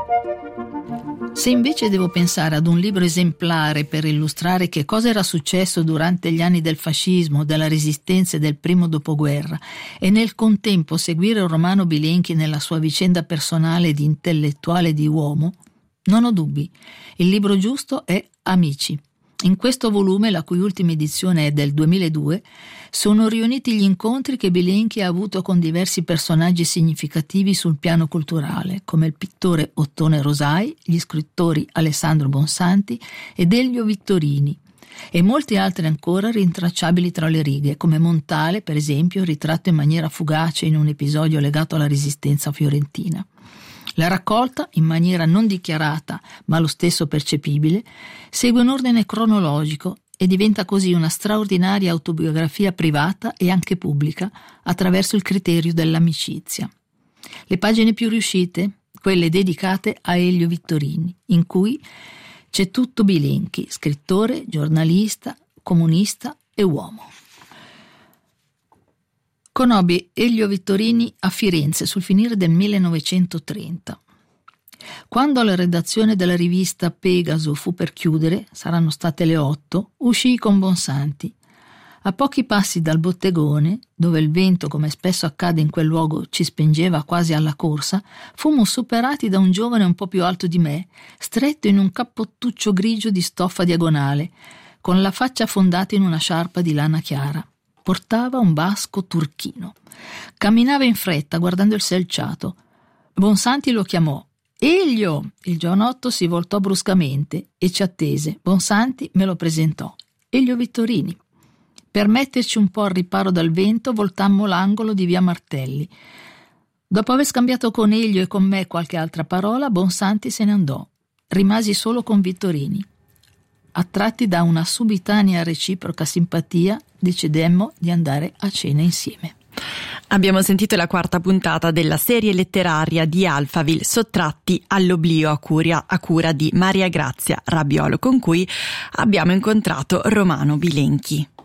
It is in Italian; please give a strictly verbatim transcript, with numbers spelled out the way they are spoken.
Se invece devo pensare ad un libro esemplare per illustrare che cosa era successo durante gli anni del fascismo, della resistenza e del primo dopoguerra, e nel contempo seguire Romano Bilenchi nella sua vicenda personale di intellettuale e di uomo, non ho dubbi. Il libro giusto è Amici. In questo volume, la cui ultima edizione è del duemiladue, sono riuniti gli incontri che Bilenchi ha avuto con diversi personaggi significativi sul piano culturale, come il pittore Ottone Rosai, gli scrittori Alessandro Bonsanti ed Elio Vittorini, e molti altri ancora rintracciabili tra le righe, come Montale, per esempio, ritratto in maniera fugace in un episodio legato alla resistenza fiorentina. La raccolta, in maniera non dichiarata ma lo stesso percepibile, segue un ordine cronologico e diventa così una straordinaria autobiografia privata e anche pubblica attraverso il criterio dell'amicizia. Le pagine più riuscite, quelle dedicate a Elio Vittorini, in cui c'è tutto Bilenchi, scrittore, giornalista, comunista e uomo. Conobbi Elio Vittorini a Firenze sul finire del millenovecentotrenta. Quando la redazione della rivista Pegaso fu per chiudere, saranno state le otto, uscii con Bonsanti. A pochi passi dal bottegone, dove il vento, come spesso accade in quel luogo, ci spingeva quasi alla corsa, fummo superati da un giovane un po' più alto di me, stretto in un cappottuccio grigio di stoffa diagonale, con la faccia affondata in una sciarpa di lana chiara. Portava un basco turchino. Camminava in fretta, guardando il selciato. Bonsanti lo chiamò. Elio! Il giovanotto si voltò bruscamente e ci attese. Bonsanti me lo presentò. Elio Vittorini. Per metterci un po' al riparo dal vento, voltammo l'angolo di via Martelli. Dopo aver scambiato con Elio e con me qualche altra parola, Bonsanti se ne andò. Rimasi solo con Vittorini. Attratti da una subitanea reciproca simpatia, decidemmo di andare a cena insieme. Abbiamo sentito la quarta puntata della serie letteraria di Alphaville, Sottratti all'oblio a cura, a cura di Maria Grazia Rabiolo, con cui abbiamo incontrato Romano Bilenchi.